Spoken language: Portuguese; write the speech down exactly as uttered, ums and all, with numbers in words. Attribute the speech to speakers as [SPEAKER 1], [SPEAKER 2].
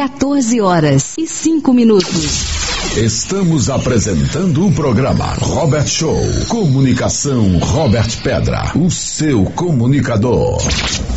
[SPEAKER 1] quatorze horas e cinco minutos.
[SPEAKER 2] Estamos apresentando o programa Robert Show. Comunicação Robert Pedra, o seu comunicador.